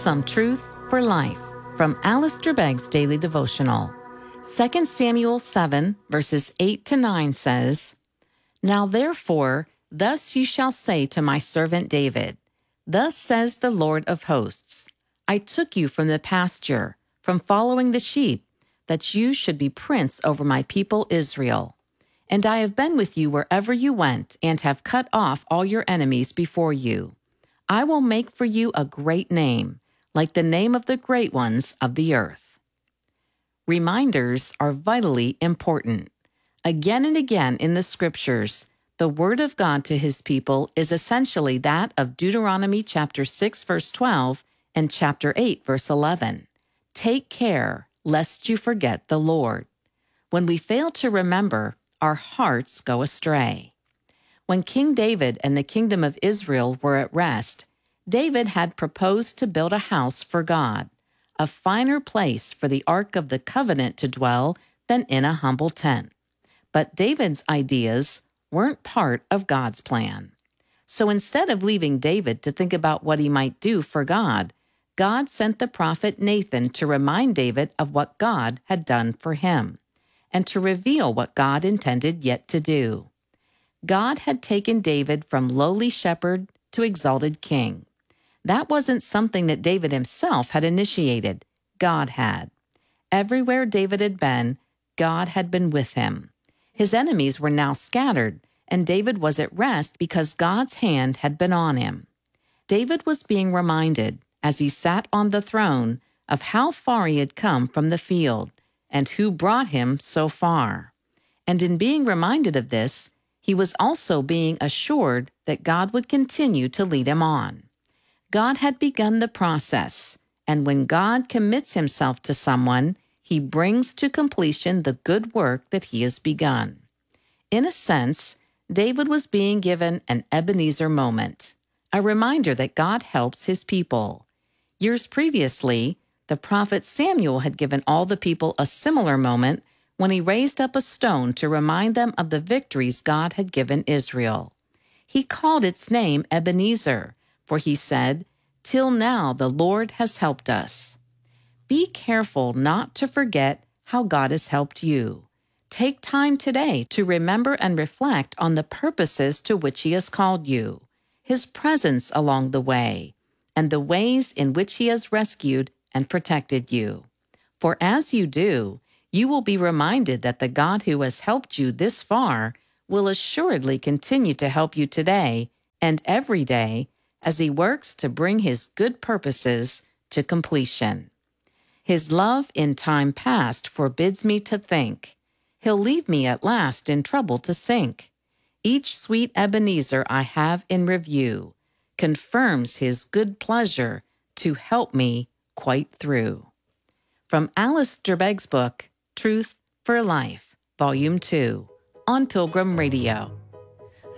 Some Truth for Life from Alistair Begg's Daily Devotional. 2 Samuel 7, verses 8 to 9 says, Now therefore, thus you shall say to my servant David, Thus says the Lord of hosts, I took you from the pasture, from following the sheep, that you should be prince over my people Israel. And I have been with you wherever you went, and have cut off all your enemies before you. I will make for you a great name, like the name of the great ones of the earth. Reminders are vitally important. Again and again in the Scriptures, the Word of God to His people is essentially that of Deuteronomy chapter 6, verse 12, and chapter 8, verse 11. Take care, lest you forget the Lord. When we fail to remember, our hearts go astray. When King David and the kingdom of Israel were at rest, David had proposed to build a house for God, a finer place for the Ark of the Covenant to dwell than in a humble tent. But David's ideas weren't part of God's plan. So instead of leaving David to think about what he might do for God, God sent the prophet Nathan to remind David of what God had done for him, and to reveal what God intended yet to do. God had taken David from lowly shepherd to exalted king. That wasn't something that David himself had initiated. God had. Everywhere David had been, God had been with him. His enemies were now scattered, and David was at rest because God's hand had been on him. David was being reminded, as he sat on the throne, of how far he had come from the field, and who brought him so far. And in being reminded of this, he was also being assured that God would continue to lead him on. God had begun the process, and when God commits himself to someone, he brings to completion the good work that he has begun. In a sense, David was being given an Ebenezer moment, a reminder that God helps his people. Years previously, the prophet Samuel had given all the people a similar moment when he raised up a stone to remind them of the victories God had given Israel. He called its name Ebenezer, for he said, Till now the Lord has helped us. Be careful not to forget how God has helped you. Take time today to remember and reflect on the purposes to which He has called you, His presence along the way, and the ways in which He has rescued and protected you. For as you do, you will be reminded that the God who has helped you this far will assuredly continue to help you today and every day as He works to bring His good purposes to completion. His love in time past forbids me to think. He'll leave me at last in trouble to sink. Each sweet Ebenezer I have in review confirms His good pleasure to help me quite through. From Alistair Begg's book, Truth for Life, Volume 2, on Pilgrim Radio.